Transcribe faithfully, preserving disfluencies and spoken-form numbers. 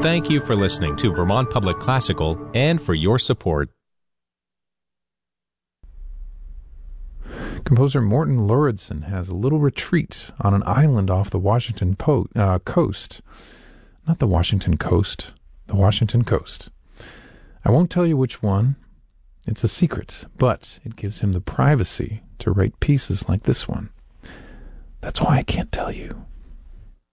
Thank you for listening to Vermont Public Classical and for your support. Composer Morten Lauridsen has a little retreat on an island off the Washington po- uh, coast. Not the Washington coast, the Washington coast. I won't tell you which one. It's a secret, but it gives him the privacy to write pieces like this one. That's why I can't tell you.